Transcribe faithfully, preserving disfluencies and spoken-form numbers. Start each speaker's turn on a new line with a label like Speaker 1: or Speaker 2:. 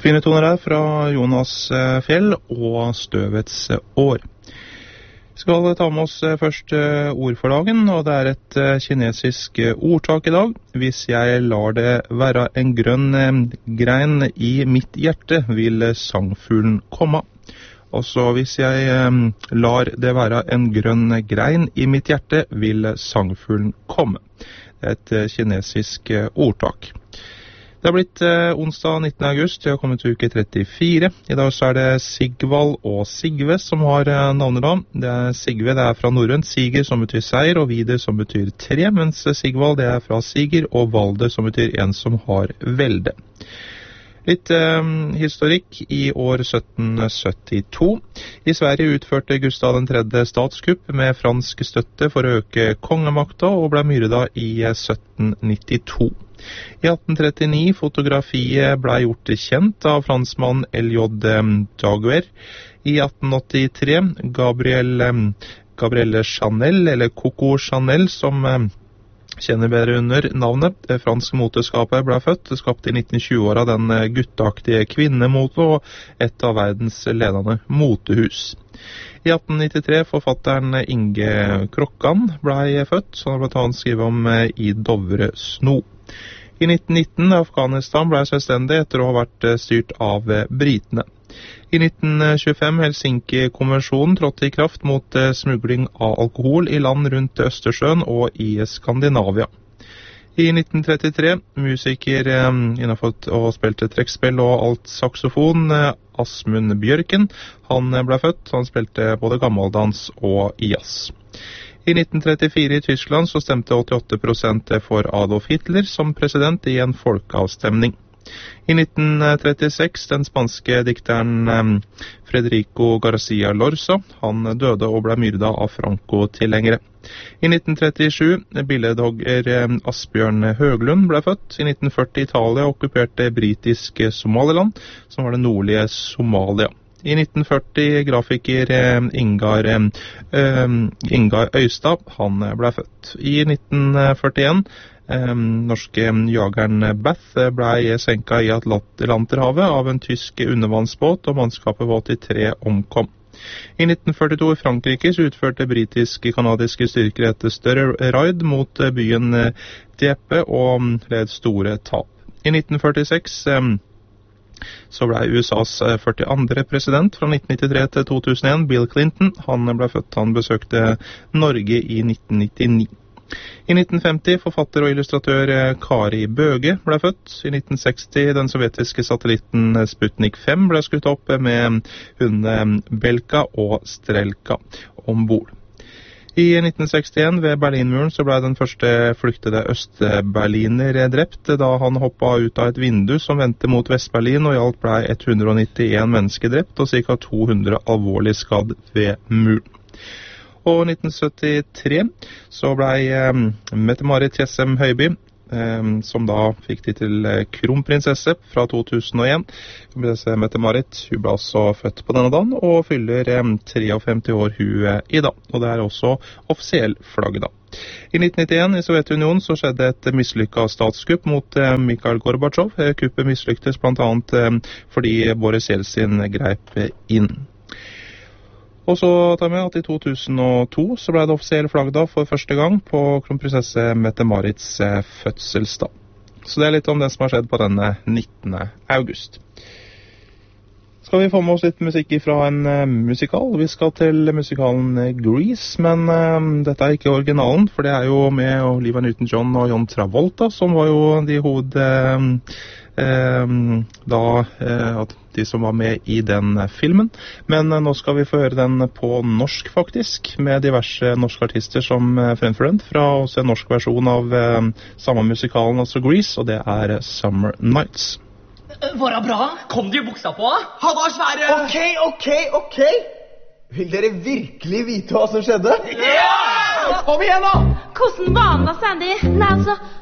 Speaker 1: Fine toner her fra Jonas Fjell og Støvets år. Vi skal ta med oss først ord for dagen, og det er et kinesisk ordtak i dag. Hvis jeg lar det være en grønn grein i mitt hjerte, vil sangfuglen komme. Altså, hvis jeg lar det være en grønn grein i mitt hjerte, vil sangfuglen komme. Det er et kinesisk ordtak. Det har blitt eh, onsdag nittende august, jeg har kommet til uke trettifire. I dag så er det Sigvald og Sigve som har eh, navnet da. Det er Sigve, det er fra norrønt, Siger som betyr seier, og Vide som betyr tre, mens Sigvald det er fra Siger, og Valde som betyr en som har velde. Litt eh, historikk i år sytten syttito. I Sverige utførte Gustav den tredje statskupp med fransk støtte for å øke kongemakta, og ble myrda i sytten nittito. I atten trettini fotografiet ble gjort kjent av franskmann L J Daguerre. I atten åttitre Gabrielle, Gabrielle Chanel, eller Coco Chanel, som kjenner bedre under navnet. Det franske moteskapet ble født, skapt i nitten tjue-åra den gutteaktige kvinnemote og et av verdens ledende motehus. I atten nittitre forfatteren Inge Krokkan ble født, som ble tatt skrevet om I Dovre Sno. I nitten nitten Afghanistan ble selvstendig etter å ha vært styrt av britene. I nitten tjuefem Helsinki-konvensjonen trådte i kraft mot smugling av alkohol i land rundt Østersjøen og i Skandinavia. I nitten trettitre musiker innenfor å spilte trekkspill og alt saksofon, Asmund Bjørken, han ble født, han spilte både gammeldans og jazz. I nitten trettifire i Tyskland så stemte åttiåtte prosent for Adolf Hitler som president i en folkeavstemning. I nitten trettiseks den spanske dikteren Federico García Lorca, han døde og ble myrda av Franco-tilhengere. I nitten trettisju billedhogger Asbjørn Høglund ble født. I nitten førti Italia okkuperte britiske Somaliland, som var det nordlige Somalia. I nitten førti grafiker Ingar, eh, Ingar Øystad, han ble født. I nitten førtien eh, norske jageren Bath ble senket i Atlanterhavet av en tysk undervannsbåt, og mannskapet var åttitre omkom. I nitten førtito i Frankrike så utførte britisk-kanadiske styrker et større raid mot byen Dieppe og led store tap. I nitten førtiseks eh, så ble U S A's førtiandre president fra nitten nittitre til to tusen og en, Bill Clinton. Han ble født, han besøkte Norge i nitten nittini. I nitten femti forfatter og illustratør Kari Bøge ble født. I nitten seksti den sovjetiske satellitten Sputnik fem ble skutt opp med hundene Belka og Strelka ombord. I nitten sekstien ved Berlinmuren så ble den første flyktede østberliner drept da han hoppet ut av et vindu som vendte mot Vestberlin, og i alt ble ett hundre nittien mennesker drept og ca. to hundre alvorlig skadd ved muren. Og i nitten syttitre så ble eh, Mette-Marit Tjessem Høiby, eh, som da fikk titel kronprinsesse fra to tusen og en. Kronprinsesse Mette-Marit, hun ble altså født på denne dagen og fyller eh, femtitre år hun i dag. Og det er også offisiell flagg da. I nitten nittien i Sovjetunionen så skjedde et mislykket statskupp mot eh, Mikhail Gorbatsjov. Kuppet mislyktes blant annet eh, fordi Boris Jeltsin greip inn. Og så tar vi med at i to tusen og to så ble det offisiell flagg da for første gang på kronprinsesse Mette-Marits fødselsdag. Så det er litt om det som har skjedd på denne nittende august. Skal vi få med oss litt musikk fra en uh, musikal? Vi skal til musikalen Grease, men uh, dette er ikke originalen, for det er jo med Olivia Newton-John og John Travolta, som var jo de hoved... Uh, Eh, da eh, de som var med i den filmen. Men eh, nå skal vi få høre den på norsk faktisk, med diverse norske artister som eh, fremfører den, fra også en norsk versjon av eh, samme musikalen, altså Grease, og det er Summer Nights.
Speaker 2: Var det bra? Kom de i buksa på? Hadde han svære...
Speaker 3: Ok, ok, ok. Vil dere virkelig vite hva som skjedde?
Speaker 2: Ja! Kom igjen da!
Speaker 4: Hvordan var den da, Sandy? Nei, altså,